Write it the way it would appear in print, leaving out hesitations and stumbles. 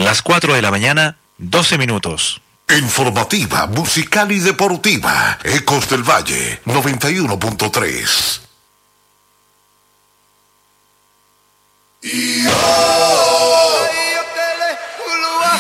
Las 4 de la mañana, 12 minutos. Informativa, musical y deportiva. Ecos del Valle, 91.3.